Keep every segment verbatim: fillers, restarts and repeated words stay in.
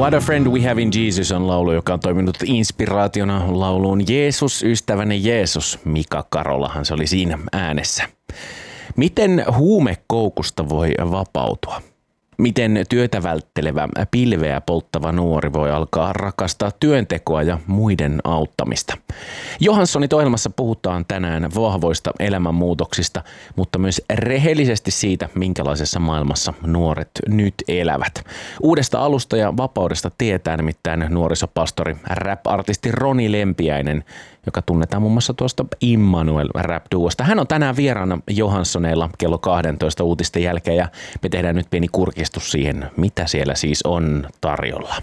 What a Friend We Have in Jesus on laulu, joka on toiminut inspiraationa lauluun Jeesus, ystäväni Jeesus. Mika Karolahan se oli siinä äänessä. Miten huumekoukusta voi vapautua? Miten työtä välttelevä, pilveä polttava nuori voi alkaa rakastaa työntekoa ja muiden auttamista? Johanssonit ohjelmassa puhutaan tänään vahvoista elämänmuutoksista, mutta myös rehellisesti siitä, minkälaisessa maailmassa nuoret nyt elävät. Uudesta alusta ja vapaudesta tietää nimittäin nuorisopastori, rap-artisti Roni Lempiäinen, joka tunnetaan muun muassa tuosta Immanuel rap-duosta. Hän on tänään vieraana Johanssoneilla kello kaksitoista uutisten jälkeen ja me tehdään nyt pieni kurkistus siihen, mitä siellä siis on tarjolla.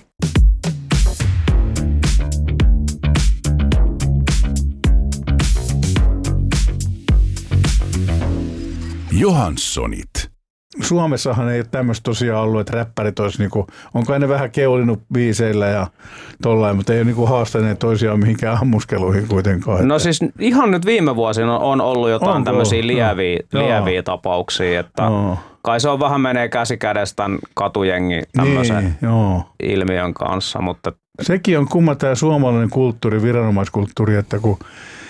Johanssonit. Suomessahan ei ole tämmöistä tosiaan ollut, että räppärit olisi, niinku, onko ne vähän keulinut biiseillä ja tollain, mutta ei ole niinku haastaneet toisiaan mihinkään ammuskeluihin kuitenkaan. No että. Siis ihan nyt viime vuosina on ollut jotain Onko? tämmöisiä lieviä, no. lieviä tapauksia, että no. kai se on vähän menee käsi kädessä tämän katujengi tämmöisen niin, ilmiön kanssa. Mutta sekin on kumma tämä suomalainen kulttuuri, viranomaiskulttuuri, että kun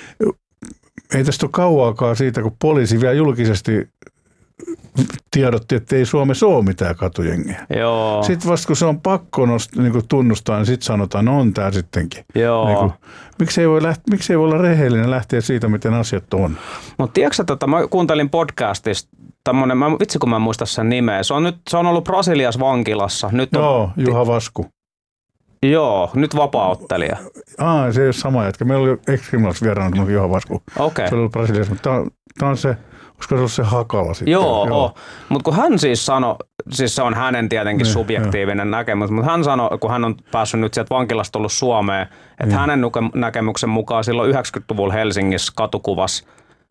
ei tästä ole kauaakaan siitä, kun poliisi vielä julkisesti tiedotti, että ei Suomessa ole mitään katujengiä. Joo. Sitten vasta kun se on pakko nost, niin tunnustaa, niin sitten sanotaan, no on tämä sittenkin. Joo. Niin kuin, miksi, ei voi läht, miksi ei voi olla rehellinen lähteä siitä, miten asiat on? Mutta tiedätkö, että mä kuuntelin podcastista, tämmönen, mä, vitsi kun mä en muista sen nimeä, se on, nyt, se on ollut Brasiliassa vankilassa. Nyt on, Joo, Juha Vasku. Joo, nyt vapaaottelija. Ah, se ei ole sama jätkä. Meillä oli ex-kriminaalis vieraana Juha Vasku. Okay. Se oli ollut Brasiliassa, mutta tämä on se. Olisiko se ollut se Hakala sitten? Joo, Joo. mutta kun hän siis sanoi, siis se on hänen tietenkin ne, subjektiivinen jo. näkemys, mutta hän sanoi, kun hän on päässyt nyt sieltä vankilasta tullut Suomeen, että niin. hänen näkemyksen mukaan silloin yhdeksänkymmentäluvulla Helsingissä katukuvassa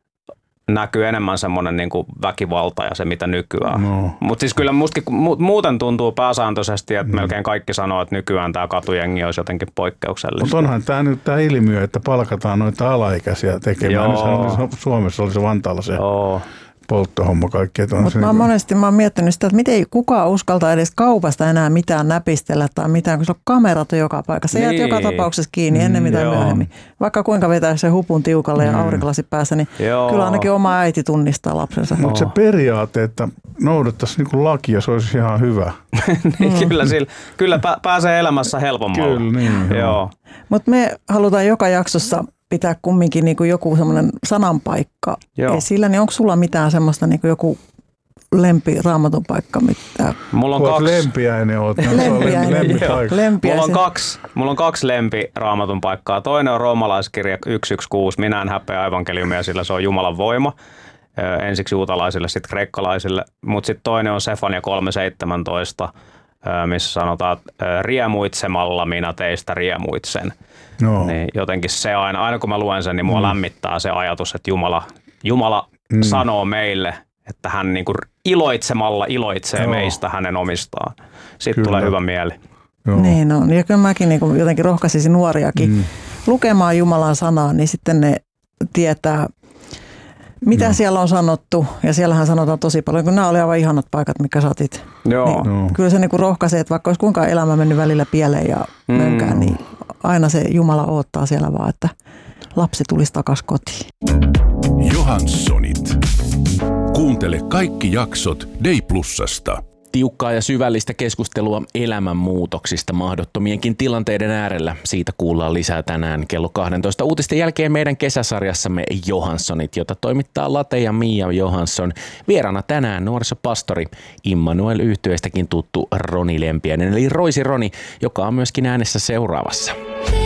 näkyy enemmän semmoinen niin kuin väkivalta ja se mitä nykyään. No. Mutta siis kyllä mustakin muuten tuntuu pääsääntöisesti, että mm. melkein kaikki sanoo, että nykyään tämä katujengi olisi jotenkin poikkeuksellista. Mutta onhan tämä nyt tämä ilmiö, että palkataan noita alaikäisiä tekemään. Niin Suomessa oli se Vantaalla se Joo. polttohomma kaikki. Mutta mä, monesti, mä oon miettinyt sitä, että miten kukaan uskaltaa edes kaupasta enää mitään näpistellä tai mitään, kun se on kamerat joka paikassa. Niin. Jäät joka tapauksessa kiinni ennen mitä mm, myöhemmin. Vaikka kuinka vetää se hupun tiukalle ja mm. aurinkolasi päässä, niin joo. kyllä ainakin oma äiti tunnistaa lapsensa. Mutta se periaate, että noudattaisi niinku lakia, se olisi ihan hyvä. niin, mm. Kyllä, sillä, kyllä pääsee elämässä helpommalla. Kyllä, niin. Joo. Mutta me halutaan joka jaksossa pitää kumminkin niin kuin joku semmoinen sananpaikka esillä, niin onko sulla mitään semmoista niin kuin joku lempi raamatun paikka? Mitä? Mulla on kaksi. Lempiäinen oot. Lempiäinen. Mulla on kaksi, mulla on kaksi lempi raamatun paikkaa. Toinen on roomalaiskirja yksi yksi kuusi. Minä en häpeä evankeliumia, sillä se on Jumalan voima. Ensiksi juutalaisille, sitten kreikkalaisille. Mutta sitten toinen on Sefania kolme seitsemäntoista, missä sanotaan, että riemuitsemalla minä teistä riemuitsen. No. Niin jotenkin se aina, aina kun mä luen sen, niin mua mm. lämmittää se ajatus, että Jumala, Jumala mm. sanoo meille, että hän niinku iloitsemalla iloitsee Joo. meistä hänen omistaan. Sitten kyllä. tulee hyvä mieli. Joo. Niin on. Ja kyllä mäkin niinku jotenkin rohkaisisin nuoriakin mm. lukemaan Jumalan sanaa, niin sitten ne tietää, mitä no. siellä on sanottu. Ja siellähän sanotaan tosi paljon, kun nämä oli aivan ihanat paikat, mikä sä otit. Joo. Niin no. Kyllä se niinku rohkaisee, että vaikka olisi kuinka elämä mennyt välillä pieleen ja mm. mönkään, niin aina se Jumala odottaa siellä vaan, että lapsi tulisi takaisin kotiin. Johanssonit. Kuuntele kaikki jaksot Day Plusasta. Tiukkaa ja syvällistä keskustelua elämänmuutoksista mahdottomienkin tilanteiden äärellä. Siitä kuullaan lisää tänään kello kaksitoista uutisten jälkeen meidän kesäsarjassamme Johanssonit, jota toimittaa Late ja Mia Johansson. Vieraana tänään nuorisopastori Immanuel -yhtyeestäkin tuttu Roni Lempiäinen, eli Roisi Roni, joka on myöskin äänessä seuraavassa.